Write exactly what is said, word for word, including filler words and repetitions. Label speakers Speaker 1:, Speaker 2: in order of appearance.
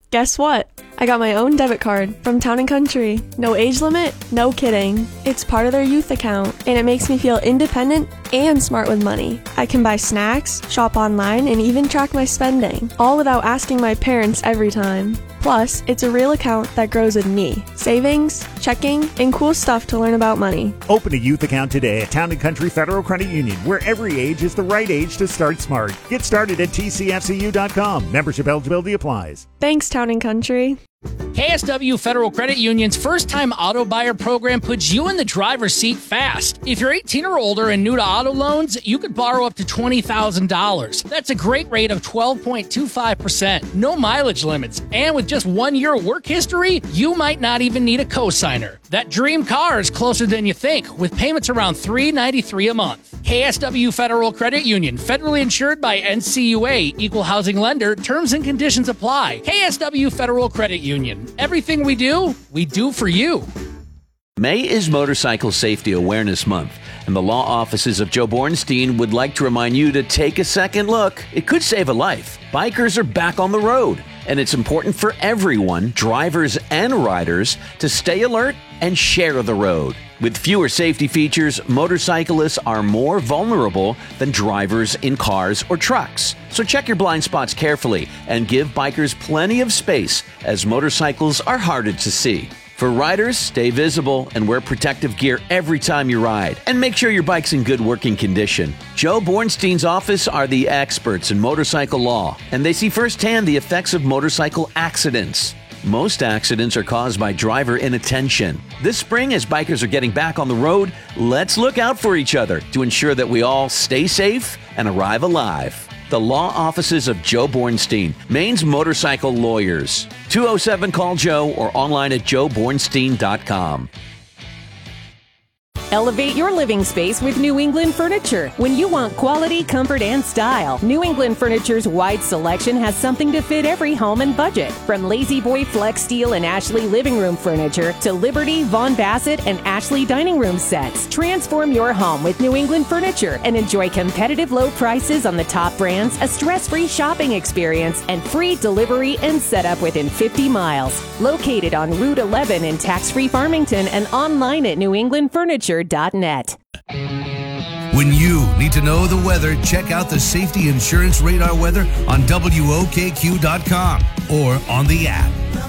Speaker 1: Guess what? I got my own debit card from Town and Country. No age limit, no kidding. It's part of their youth account, and it makes me feel independent and smart with money. I can buy snacks, shop online, and even track my spending, all without asking my parents every time. Plus, it's a real account that grows with me. Savings, checking, and cool stuff to learn about money.
Speaker 2: Open a youth account today at Town and Country Federal Credit Union, where every age is the right age to start smart. Get started at T C F C U dot com. Membership eligibility applies.
Speaker 1: Thanks, Town and Country.
Speaker 3: K S W Federal Credit Union's first-time auto buyer program puts you in the driver's seat fast. If you're eighteen or older and new to auto loans, you could borrow up to twenty thousand dollars. That's a great rate of twelve point two five percent. No mileage limits. And with just one year of work history, you might not even need a cosigner. That dream car is closer than you think, with payments around three hundred ninety-three dollars a month. K S W Federal Credit Union, federally insured by N C U A, equal housing lender. Terms and conditions apply. K S W Federal Credit Union. Everything we do, we do for you.
Speaker 4: May is Motorcycle Safety Awareness Month, and the law offices of Joe Bornstein would like to remind you to take a second look. It could save a life. Bikers are back on the road, and it's important for everyone, drivers and riders, to stay alert and share the road. With fewer safety features, motorcyclists are more vulnerable than drivers in cars or trucks. So check your blind spots carefully and give bikers plenty of space, as motorcycles are harder to see. For riders, stay visible and wear protective gear every time you ride. And make sure your bike's in good working condition. Joe Bornstein's office are the experts in motorcycle law, and they see firsthand the effects of motorcycle accidents. Most accidents are caused by driver inattention. This spring, as bikers are getting back on the road, let's look out for each other to ensure that we all stay safe and arrive alive. The law offices of Joe Bornstein, Maine's motorcycle lawyers. two oh seven call Joe or online at joe bornstein dot com.
Speaker 5: Elevate your living space with New England Furniture. When you want quality, comfort, and style, New England Furniture's wide selection has something to fit every home and budget. From Lazy Boy Flex Steel and Ashley living room furniture to Liberty, Von Bassett, and Ashley dining room sets. Transform your home with New England Furniture and enjoy competitive low prices on the top brands, a stress-free shopping experience, and free delivery and setup within fifty miles. Located on Route eleven in tax-free Farmington and online at new england furniture dot net.
Speaker 6: When you need to know the weather, check out the Safety Insurance Radar weather on W O K Q dot com or on the app.